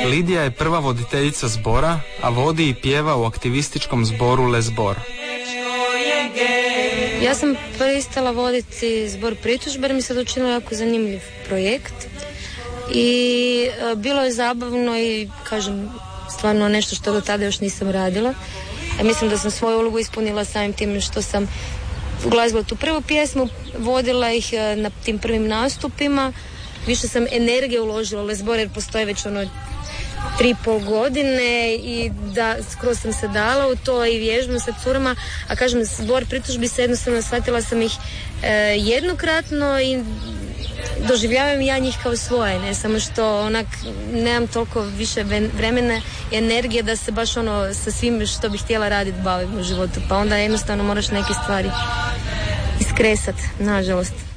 Lidija je prva voditeljica zbora, a vodi i pjeva u aktivističkom zboru Les Zbor. Ja sam pristala voditi zbor pritužbe jer mi se to učinilo jako zanimljiv projekt i bilo je zabavno i kažem stvarno nešto što do tada još nisam radila. Ja mislim da sam svoju ulogu ispunila samim tim što sam uglazila tu prvu pjesmu, vodila ih na tim prvim nastupima. Više sam energije uložila u Les Zbor jer postoje već 3,5 godine i da skroz sam se dala u to i vježbam sa curama, a kažem zbor pritužbi se jednostavno shvatila sam ih jednokratno i doživljavam ja njih kao svoje, ne samo što onak nemam toliko više vremena i energije da se baš sa svim što bih htjela raditi bavim u životu, pa onda jednostavno moraš neke stvari iskresat, nažalost.